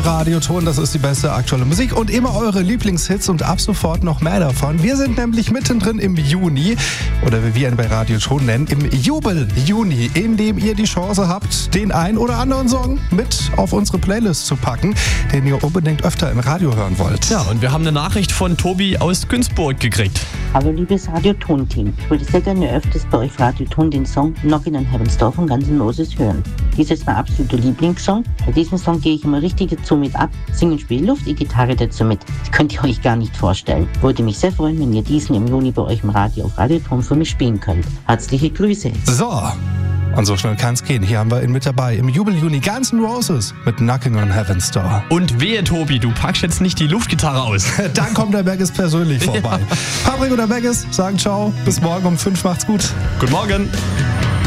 Radioton. Das ist die beste aktuelle Musik und immer eure Lieblingshits und ab sofort noch mehr davon. Wir sind nämlich mittendrin im Juni oder wie wir ihn bei Radioton nennen, im Jubel-Juni, in dem ihr die Chance habt, den ein oder anderen Song mit auf unsere Playlist zu packen, den ihr unbedingt öfter im Radio hören wollt. Ja, und wir haben eine Nachricht von Tobi aus Günzburg gekriegt. Hallo liebes Radioton-Team. Ich würde sehr gerne öfters bei euch Radioton den Song Knockin' on Heaven's Door von Guns N' Roses hören. Dies ist mein absoluter Lieblingssong. Bei diesem Song gehe ich immer richtig dazu mit ab, singe und spiele Luft, die Gitarre dazu mit. Das könnt ihr euch gar nicht vorstellen. Würde mich sehr freuen, wenn ihr diesen im Juni bei euch im Radio auf Radioton für mich spielen könnt. Herzliche Grüße. So, und so schnell kann's gehen. Hier haben wir ihn mit dabei. Im Jubel-Juni Guns N' Roses mit Knockin' on Heaven's Door. Und wehe, Tobi, du packst jetzt nicht die Luftgitarre aus. Dann kommt der Beggis persönlich vorbei. Ja. Patrick und der Beggis sagen ciao. Bis morgen um 5. Macht's gut. Guten Morgen.